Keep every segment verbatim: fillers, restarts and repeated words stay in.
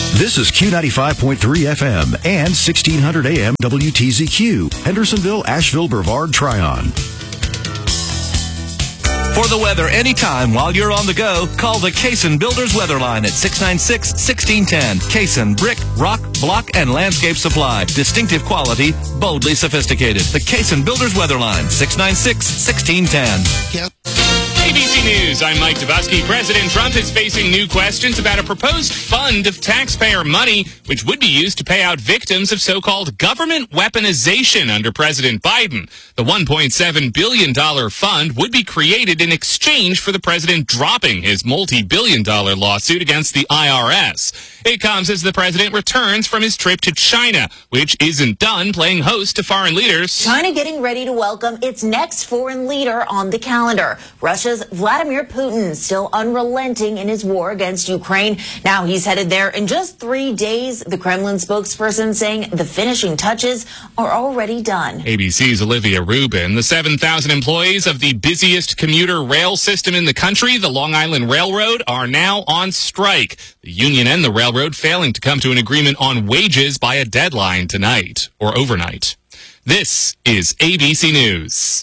This is Q ninety-five point three F M and sixteen hundred A M W T Z Q, Hendersonville, Asheville, Brevard, Tryon. For the weather anytime while you're on the go, call the Cason Builders Weather Line at six nine six, one six one zero. Cason Brick, Rock, Block, and Landscape Supply. Distinctive quality, boldly sophisticated. The Cason Builders Weather Line, six nine six, one six one zero. A B C News, I'm Mike Dubusky. President Trump is facing new questions about a proposed fund of taxpayer money, which would be used to pay out victims of so-called government weaponization under President Biden. The one point seven billion dollars fund would be created in exchange for the president dropping his multi-billion dollar lawsuit against the I R S. It comes as the president returns from his trip to China, which isn't done playing host to foreign leaders. China getting ready to welcome its next foreign leader on the calendar. Russia's Vladimir Putin, still unrelenting in his war against Ukraine. Now he's headed there in just three days. The Kremlin spokesperson saying the finishing touches are already done. A B C's Olivia Rubin. The seven thousand employees of the busiest commuter rail system in the country, the Long Island Railroad, are now on strike. The union and the railroad failing to come to an agreement on wages by a deadline tonight or overnight. This is A B C News.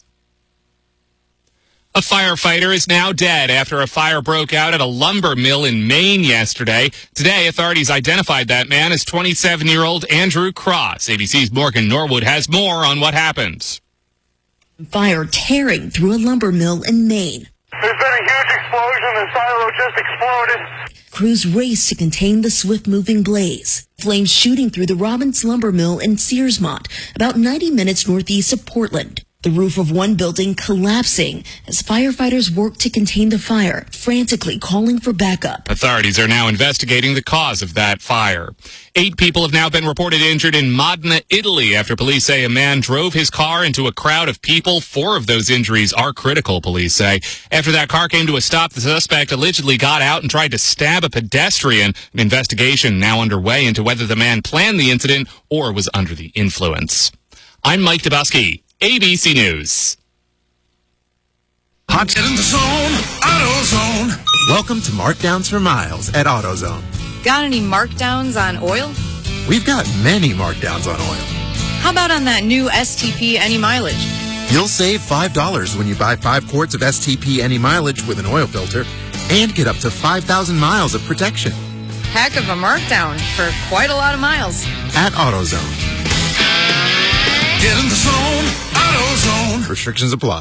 A firefighter is now dead after a fire broke out at a lumber mill in Maine yesterday. Today, authorities identified that man as twenty-seven-year-old Andrew Cross. A B C's Morgan Norwood has more on what happened. Fire tearing through a lumber mill in Maine. There's been a huge explosion. The silo just exploded. Crews raced to contain the swift-moving blaze. Flames shooting through the Robbins Lumber Mill in Searsmont, about ninety minutes northeast of Portland. The roof of one building collapsing as firefighters worked to contain the fire, frantically calling for backup. Authorities are now investigating the cause of that fire. Eight people have now been reported injured in Modena, Italy, after police say a man drove his car into a crowd of people. Four of those injuries are critical, police say. After that car came to a stop, the suspect allegedly got out and tried to stab a pedestrian. An investigation now underway into whether the man planned the incident or was under the influence. I'm Mike Dubusky. A B C News. Hot in the zone, AutoZone. Welcome to Markdowns for Miles at AutoZone. Got any markdowns on oil? We've got many markdowns on oil. How about on that new S T P Any Mileage? You'll save five dollars when you buy five quarts of S T P Any Mileage with an oil filter and get up to five thousand miles of protection. Heck of a markdown for quite a lot of miles. At AutoZone. Get in the zone, AutoZone. Restrictions apply.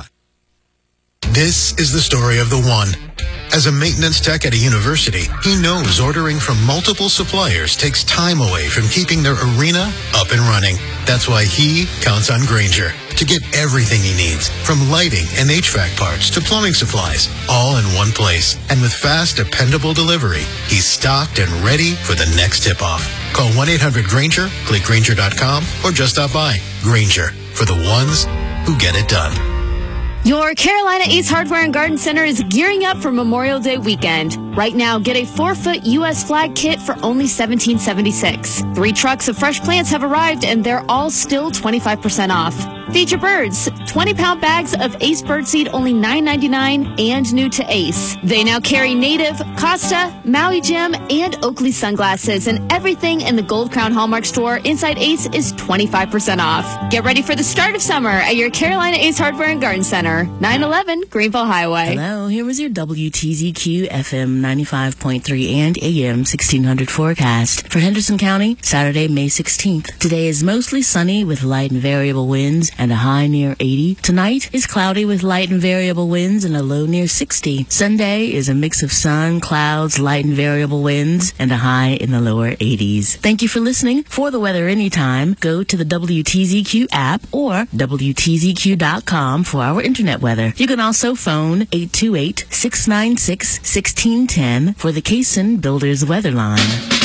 This is the story of the one. As a maintenance tech at a university, he knows ordering from multiple suppliers takes time away from keeping their arena up and running. That's why he counts on Grainger to get everything he needs, from lighting and H V A C parts to plumbing supplies, all in one place. And with fast, dependable delivery, he's stocked and ready for the next tip-off. Call one eight hundred Grainger, click Grainger dot com, or just stop by. Grainger, for the ones who get it done. Your Carolina Ace Hardware and Garden Center is gearing up for Memorial Day weekend. Right now, get a four-foot U S flag kit for only seventeen seventy-six. Three trucks of fresh plants have arrived, and they're all still twenty-five percent off. Feature birds, twenty-pound bags of Ace birdseed, only nine ninety-nine, and new to Ace. They now carry native, Costa, Maui Jim, and Oakley sunglasses, and everything in the Gold Crown Hallmark store inside Ace is twenty-five percent off. Get ready for the start of summer at your Carolina Ace Hardware and Garden Center, nine eleven Greenville Highway. Hello, here was your W T Z Q F M ninety-five point three and A M sixteen hundred forecast for Henderson County, Saturday, May sixteenth. Today is mostly sunny with light and variable winds and a high near eighty. Tonight is cloudy with light and variable winds and a low near sixty. Sunday is a mix of sun, clouds, light and variable winds, and a high in the lower eighties. Thank you for listening. For the weather anytime, go to the W T Z Q app or W T Z Q dot com for our internet weather. You can also phone eight two eight, six nine six, one six one zero for the Cason Builders Weather Line.